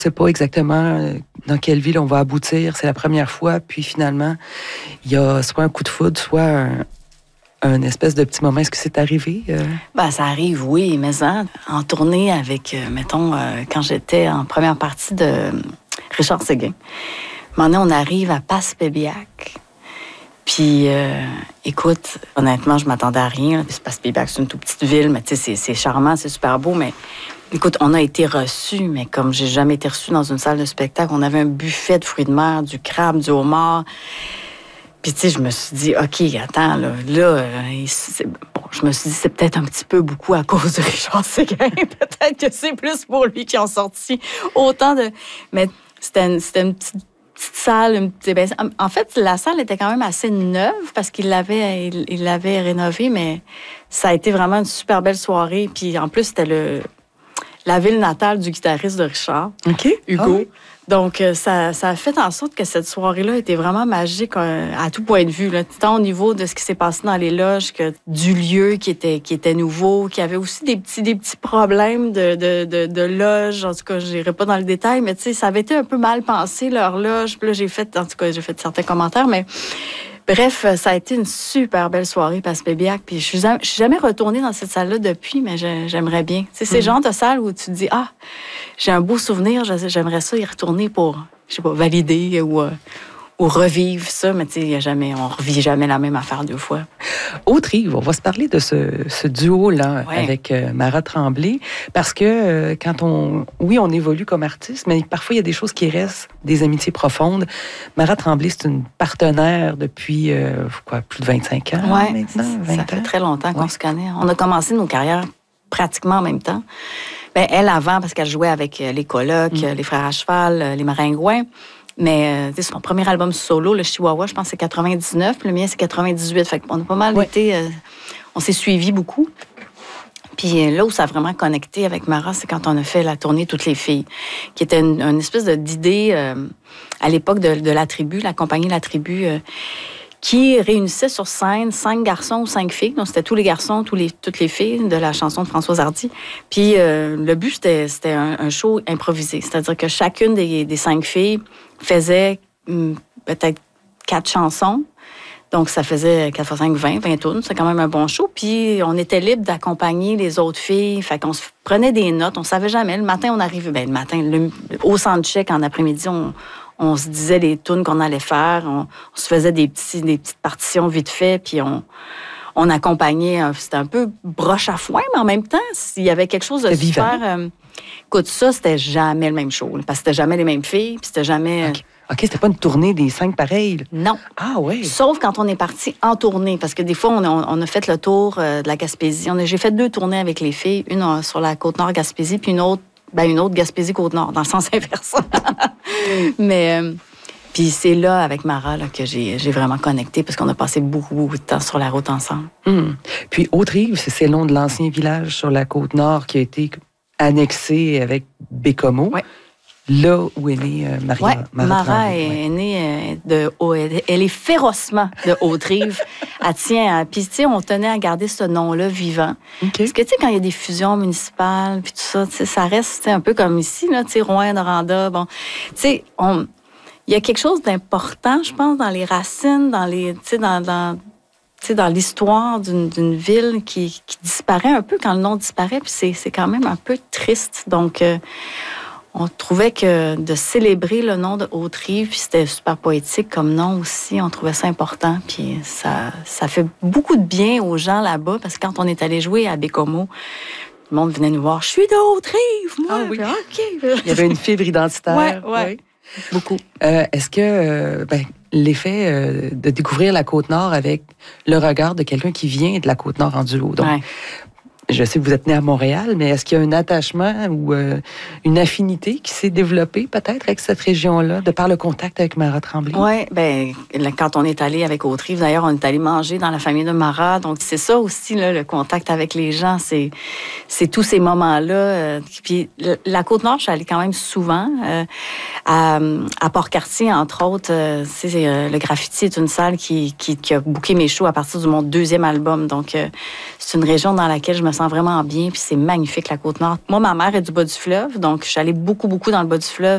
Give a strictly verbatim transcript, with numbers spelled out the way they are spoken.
Je ne sais pas exactement dans quelle ville on va aboutir. C'est la première fois. Puis finalement, il y a soit un coup de foudre, soit un, un espèce de petit moment. Est-ce que c'est arrivé? Euh... Ben, ça arrive, oui. Mais ça, en tournée avec, euh, mettons, euh, quand j'étais en première partie de Richard Séguin, maintenant, on arrive à Passepébiac. Puis, euh, écoute, honnêtement, je m'attendais à rien. Passepébiac, c'est une toute petite ville, mais tu sais, c'est, c'est charmant, c'est super beau, mais écoute, on a été reçus, mais comme j'ai jamais été reçu dans une salle de spectacle, on avait un buffet de fruits de mer, du crabe, du homard. Puis, tu sais, je me suis dit, OK, attends, là, là c'est, bon, je me suis dit, c'est peut-être un petit peu beaucoup à cause de Richard Séguin. Peut-être que c'est plus pour lui qui ont sorti autant de... Mais c'était une, c'était une petite petite salle. Une petite... ben, en fait, la salle était quand même assez neuve parce qu'il l'avait, il, il l'avait rénovée, mais ça a été vraiment une super belle soirée. Puis, en plus, c'était le... la ville natale du guitariste de Richard, okay. Hugo. Ah oui. Donc, ça, ça a fait en sorte que cette soirée-là était vraiment magique à tout point de vue, là, tant au niveau de ce qui s'est passé dans les loges que du lieu qui était, qui était nouveau, qui avait aussi des petits, des petits problèmes de, de, de, de loge. En tout cas, je n'irai pas dans le détail, mais tu sais, ça avait été un peu mal pensé, leur loge. Puis là, j'ai fait, en tout cas, j'ai fait certains commentaires, mais... Bref, ça a été une super belle soirée, Passepébiac. Puis je suis jamais, je suis jamais retournée dans cette salle-là depuis, mais je, j'aimerais bien. Tu sais, c'est le genre de salle où tu te dis, ah, j'ai un beau souvenir, j'aimerais ça y retourner pour, je sais pas, valider ou, ou revivre ça. Mais tu sais, y a jamais, on revit jamais la même affaire deux fois. Aude-Rive, on va se parler de ce, ce duo-là ouais. avec euh, Mara Tremblay, parce que euh, quand on... Oui, on évolue comme artiste, mais parfois, il y a des choses qui restent, des amitiés profondes. Mara Tremblay, c'est une partenaire depuis, euh, quoi, plus de vingt-cinq ans ouais, maintenant? vingt ça ans. fait très longtemps qu'on ouais. se connaît. On a commencé nos carrières pratiquement en même temps. Bien, elle, avant, parce qu'elle jouait avec les Colocs, mm. les Frères à Cheval, les Maringouins. Mais euh, son premier album solo, le Chihuahua, je pense que c'est quatre-vingt-dix-neuf, puis le mien, c'est quatre-vingt-dix-huit. Fait qu'on a pas mal oui. été... Euh, on s'est suivis beaucoup. Puis là où ça a vraiment connecté avec Mara, c'est quand on a fait la tournée Toutes les filles, qui était une, une espèce de, d'idée euh, à l'époque de, de La Tribu, la compagnie La Tribu, euh, qui réunissait sur scène cinq garçons ou cinq filles. Donc, c'était tous les garçons, tous les, toutes les filles de la chanson de Françoise Hardy. Puis euh, le but, c'était, c'était un, un show improvisé. C'est-à-dire que chacune des, des cinq filles faisait hum, peut-être quatre chansons. Donc, ça faisait quatre fois cinq, vingt, vingt tournes. C'est quand même un bon show. Puis, on était libre d'accompagner les autres filles. Fait qu'on se prenait des notes. On savait jamais. Le matin, on arrivait... Ben, le matin, le, au soundcheck, en après-midi, on, on se disait les tunes qu'on allait faire. On, on se faisait des, petits, des petites partitions vite fait. Puis, on, on accompagnait... C'était un peu broche à foin, mais en même temps, s'il y avait quelque chose de c'était super... Euh, écoute, ça, c'était jamais le même show. Là, parce que c'était jamais les mêmes filles. Puis, c'était jamais... Okay. OK, c'était pas une tournée des cinq pareils? Non. Ah oui. Sauf quand on est parti en tournée, parce que des fois, on a, on a fait le tour euh, de la Gaspésie. On a, j'ai fait deux tournées avec les filles, une euh, sur la Côte-Nord Gaspésie, puis une autre, ben, une autre Gaspésie-Côte-Nord, dans le sens inverse. Mais, euh, puis c'est là, avec Mara, là, que j'ai, j'ai vraiment connecté, parce qu'on a passé beaucoup, beaucoup de temps sur la route ensemble. Hum. Puis Aude-Rive, c'est le nom de l'ancien village sur la Côte-Nord qui a été annexé avec Bécomo. Oui. Là où est née euh, Maria, ouais, Mara Mara Tremblay, est ouais. née de... Oh, elle, elle est férocement de Aude-Rive. Elle tient... Puis, tu sais, on tenait à garder ce nom-là vivant. Okay. Parce que, tu sais, quand il y a des fusions municipales, puis tout ça, tu sais, ça reste un peu comme ici, là, tu sais, Rouen, Noranda, bon... Tu sais, on... il y a quelque chose d'important, je pense, dans les racines, dans les... Tu sais, dans... dans tu sais, dans l'histoire d'une, d'une ville qui, qui disparaît un peu quand le nom disparaît, puis c'est, c'est quand même un peu triste. Donc... Euh, on trouvait que de célébrer le nom de Aude-Rive, puis c'était super poétique comme nom aussi, on trouvait ça important. Puis ça, ça fait beaucoup de bien aux gens là-bas, parce que quand on est allé jouer à Bécomo, le monde venait nous voir. « Je suis de Aude-Rive, moi! » Ah oui. OK. Il y avait une fibre identitaire. Oui, ouais. Oui, beaucoup. Euh, est-ce que euh, ben, l'effet euh, de découvrir la Côte-Nord avec le regard de quelqu'un qui vient de la Côte-Nord en duo, donc... Ouais. Je sais que vous êtes né à Montréal, mais est-ce qu'il y a un attachement ou euh, une affinité qui s'est développée peut-être avec cette région-là, de par le contact avec Mara Tremblay? Oui, bien, quand on est allé avec Aude-Rive, d'ailleurs, on est allé manger dans la famille de Mara. Donc, c'est ça aussi, là, le contact avec les gens. C'est, c'est tous ces moments-là. Euh, puis, la Côte-Nord, je suis allée quand même souvent. Euh, à, à Port-Cartier, entre autres, euh, c'est, euh, le Graffiti est une salle qui, qui, qui a booké mes shows à partir de mon deuxième album. Donc, euh, c'est une région dans laquelle je me sens vraiment bien, puis c'est magnifique, la Côte-Nord. Moi, ma mère est du bas du fleuve, donc je suis allée beaucoup, beaucoup dans le bas du fleuve.